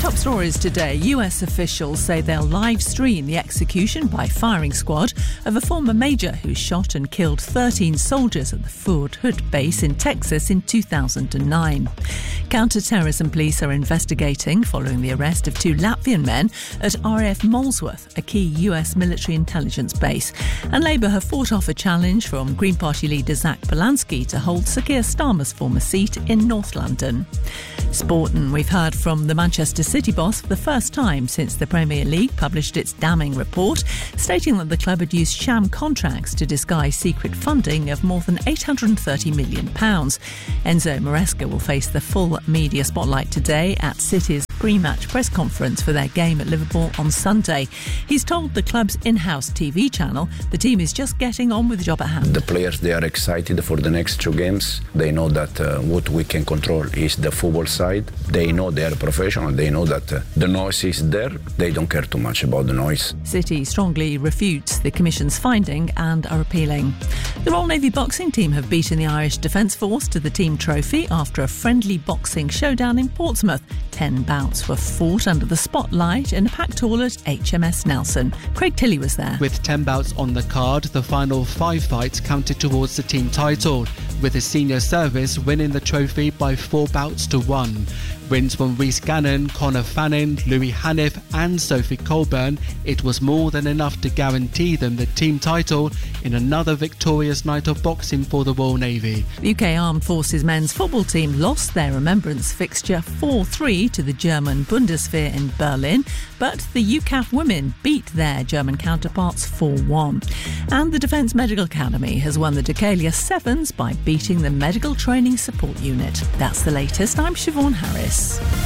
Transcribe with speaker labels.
Speaker 1: Top stories today. US officials say they'll live stream the execution by firing squad of a former major who shot and killed 13 soldiers at the Fort Hood base in Texas in 2009. Counter-terrorism police are investigating following the arrest of 2 Latvian men at RAF Molesworth, a key US military intelligence base. And Labour have fought off a challenge from Green Party leader Zach Polanski to hold Sir Keir Starmer's former seat in North London. Sport, and we've heard from the Manchester City boss for the first time since the Premier League published its damning report, stating that the club had used sham contracts to disguise secret funding of more than £830 million. Enzo Maresca will face the full media spotlight today at City's pre-match press conference for their game at Liverpool on Sunday. He's told the club's in-house TV channel the team is just getting on with the job at hand.
Speaker 2: The players, they are excited for the next 2 games. They know that what we can control is the football side. They know they are professional. They know that the noise is there. They don't care too much about the noise.
Speaker 1: City strongly refutes the Commission's finding and are appealing. The Royal Navy boxing team have beaten the Irish Defence Force to the team trophy after a friendly boxing showdown in Portsmouth. 10 bouts were fought under the spotlight in a packed hall at HMS Nelson. Craig Tilley was there.
Speaker 3: With 10 bouts on the card, the final 5 fights counted towards the team title, with the senior service winning the trophy by 4 bouts to 1. Wins from Rhys Gannon, Conor Fannin, Louis Haniff and Sophie Colburn, it was more than enough to guarantee them the team title in another victorious night of boxing for the Royal Navy.
Speaker 1: The UK Armed Forces men's football team lost their remembrance fixture 4-3 to the German Bundeswehr in Berlin, but the UCAF women beat their German counterparts 4-1. And the Defence Medical Academy has won the Decalia Sevens by beating the Medical Training Support Unit. That's the latest. I'm Siobhan Harris.